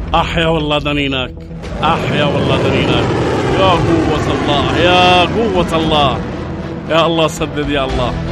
أحيا والله دنينك، أحيا والله دنينك. يا قوة الله، يا قوة الله، يا الله سدد يا الله.